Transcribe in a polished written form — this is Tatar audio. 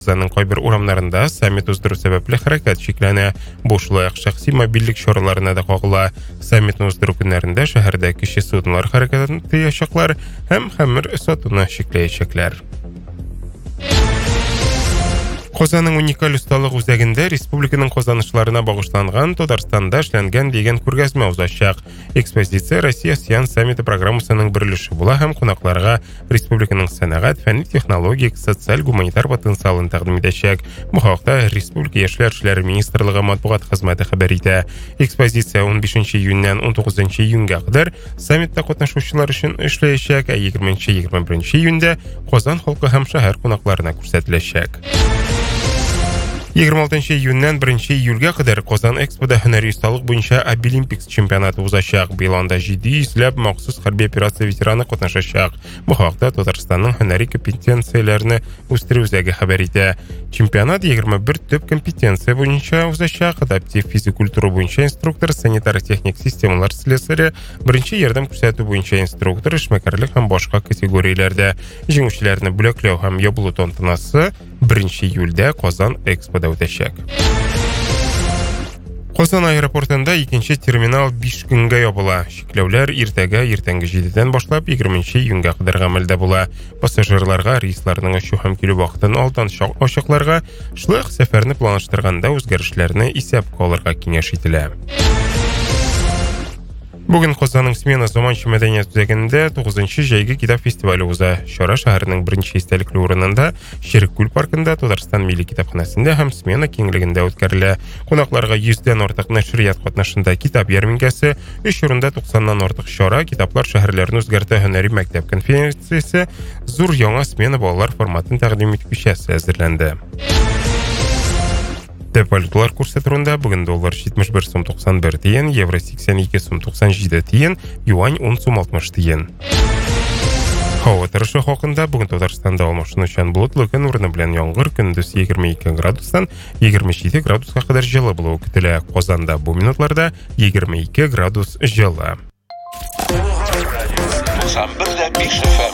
Казанның кайбер урамнарында саммит уздыру сәбәпле хәрәкәт шикләнә. Бу шулай ук шәхси мобильлек чараларына да кагыла. Саммитны уздыру көннәрендә шәһәрдә кече суднолар хәрәкәтен тыячаклар һәм хәмер сатуны шикләячәкләр. Казанның уникаль усталык үзәгендә республиканың казанышларына багышланган Татарстанда эшләнгән дигән күргәзмә узачак. Экспозиция Россия Сиан саммиты программасының бер өлеше була һәм кунакларга республиканың сәнәгать, фәнни, технологик, социаль, гуманитар потенциалын тәкъдим итәчәк. Бу хакта Республика Яшьләр эшләре министрлыгы матбугат хезмәте хәбәр итә. Экспозиция 15 июньнән 19 июньгә кадәр саммитта катнашучылар өчен эшләячәк, 20-21 июньдә Казан халкы һәм шәһәр кунакларына күрсәтеләчәк. 26 июньнән 1 июльгә кадәр Казан Экспода һөнәри осталык буенча Обилимпикс чемпионаты узачак. Быел анда 700 махсус хәрби операция ветераны катнашачак. Бу хакта Татарстанның һөнәри компетенцияләрне үстерү үзәге хәбәр итә. Чемпионат 21 төп компетенция буенча узачак. Адаптив физик культура буенча инструктор, санитар-техник системалар слесаре, беренче ярдәм күрсәтү буенча инструктор, эшмәкәрлек һәм башка категорияләрдә. Җиңүчеләрне бүләкләү һәм ябылу тантанасы 1 июльдә Казан Экспода үтәчәк. Казан аэропортында икенче терминал 5 көнгә ябыла. Шикләүләр иртәнге 7-дән башлап 20 июньгә кадәр гамәлдә була. Пассажирларга рейсларның очу һәм килү вакытын алдан ачыкларга, шулай ук сәфәрне планлаштырганда үзгәрешләрне исәпкә алырга киңәш ителә. Бүген Казанның смена заманча мәдәният үзәгендә 9-нчы җәйге китап фестивале уза. Чара шәһәрнең беренче истәлекле урынында, Ширекүл паркында, Татарстан милли китапханәсендә һәм смена киңлегендә үткәрелә. Кунакларга 100дән артык нәшрият катнашында китап ярминкәсе, 3 урында 90ннан артык чара, китаплар шәһәрләрне үзгәртә һөнәри мәктәп конференциясе, зур яңа смена балалар форматын тәкъдим итү кичәсе әзерләнде. Төп валюталар курсы турында бүген доллар 71 сум 91 тиен, евро 82 сум 97 тиен, юань 10 сум 60 тиен. Һава торышы хакында бүген Татарстанда алмашынучан болытлы көн урыны белән яңгыр, көндез 22 градустан 27 градуска кадәр җылы булуы көтелә. Казанда бу минутларда 22 градус җылы.